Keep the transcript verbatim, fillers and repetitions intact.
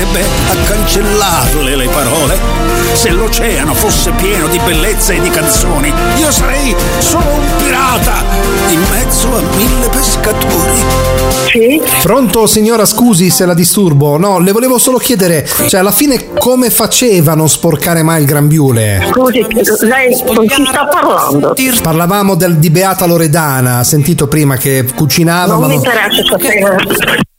basterebbe a cancellarle le parole. Se l'oceano fosse pieno di bellezza e di canzoni, io sarei solo un pirata in mezzo a mille pescatori. Sì? Pronto, signora, scusi se la disturbo. No, le volevo solo chiedere, cioè alla fine come faceva a non sporcare mai il grembiule? Scusi, lei con chi sta parlando? Parlavamo del, di Beata Loredana, ha sentito prima che cucinava. Non ma mi non... interessa sapere.